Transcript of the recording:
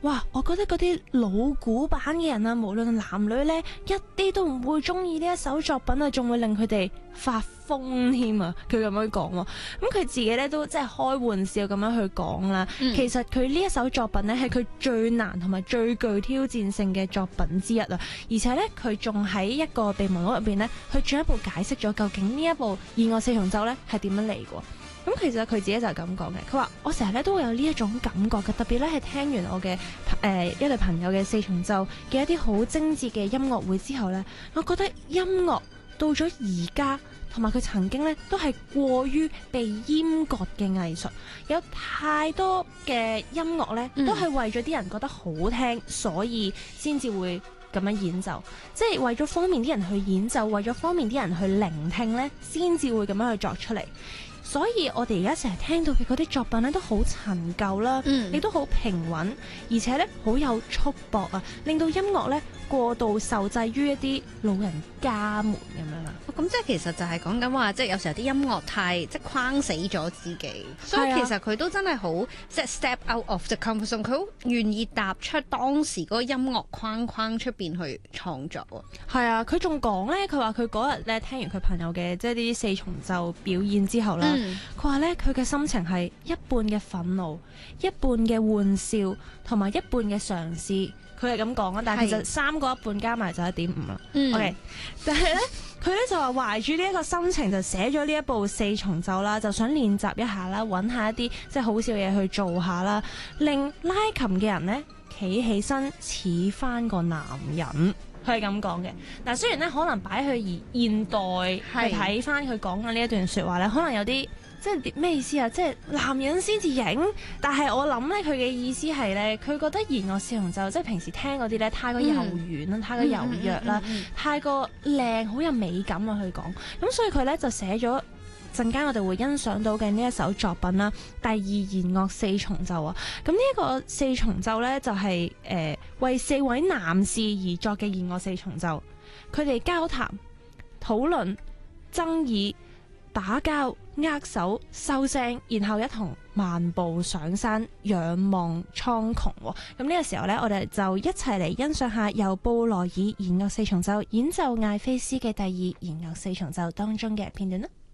哇！我覺得嗰啲老古板嘅人啊，無論男女咧，一啲都唔會中意呢一首作品啊，仲會令佢哋發瘋添啊！佢咁樣講喎，咁佢自己咧都即係開玩笑咁樣去講啦。其實佢呢一首作品咧係佢最難同埋最具挑戰性嘅作品之一啊！而且咧佢仲喺一個備忘錄入邊咧，去進一步解釋咗究竟呢一部弦樂四重奏咧係點樣嚟嘅。咁其實佢自己就係咁講嘅，佢話我成日咧都會有呢一種感覺嘅，特別咧係聽完我嘅一對朋友嘅四重奏嘅一啲好精緻嘅音樂會之後咧，我覺得音樂到咗而家同埋佢曾經咧都係過於被閹割嘅藝術，有太多嘅音樂咧都係為咗啲人覺得好聽，所以先至會咁樣演奏，即係為咗方便啲人去演奏，為咗方便啲人去聆聽咧，先至會咁樣去作出嚟。所以我哋而家成日聽到嘅嗰啲作品咧，都好陳舊啦，亦都好平穩，而且咧好有束縛啊，令到音樂咧過度受制於一啲老人家們咁樣啦。 咁即係其實就係講緊話，即係有時候啲音樂太即係框死咗自己，所以其實佢都真係好即係 step out of the comfort zone，佢好願意踏出當時嗰個音樂框出邊去創作啊。 係啊，佢仲講咧，佢話佢嗰日咧聽完佢朋友嘅即係啲四重奏表演之後啦，佢話咧佢嘅心情係一半嘅憤怒，一半嘅玩笑，同埋一半嘅嘗試。佢係咁講啊，但係其實三個一半加埋就1.5啦。OK， 但係咧佢咧就話懷住呢一個心情就寫咗呢一部四重奏啦，就想練習一下啦，揾下一啲即係好笑嘢去做下啦，令拉琴嘅人咧企起身似翻個男人。佢係咁講嘅。嗱，雖然咧可能擺去現代去睇翻佢講嘅呢一段説話咧，可能有啲即係咩意思啊？即係男人先至型，但係我諗咧佢嘅意思係咧，佢覺得弦樂四重奏即係平時聽嗰啲咧太過柔軟啦，太過柔弱啦，太過靚，好有美感啊！佢講咁，所以佢咧就寫咗陣間我哋會欣賞到嘅呢一首作品啦，第二弦樂四重奏啊。咁呢一個四重奏咧就係為4位男士而作嘅弦樂四重奏，佢哋交談、討論、爭議、打交、握手、收聲，然後一同漫步上山，仰望蒼穹。咁呢個時候呢，我哋就一齊嚟欣賞下由布羅爾弦樂四重奏演奏艾菲斯嘅第二弦樂四重奏當中嘅片段啦。